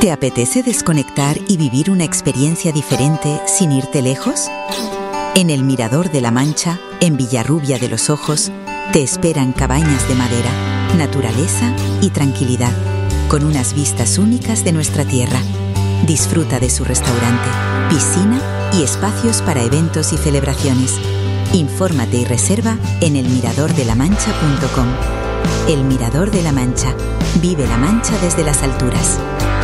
¿Te apetece desconectar y vivir una experiencia diferente sin irte lejos? En el Mirador de la Mancha, en Villarrubia de los Ojos, te esperan cabañas de madera, naturaleza y tranquilidad, con unas vistas únicas de nuestra tierra. Disfruta de su restaurante, piscina y espacios para eventos y celebraciones. Infórmate y reserva en elmiradordelamancha.com. El Mirador de la Mancha. Vive la Mancha desde las alturas.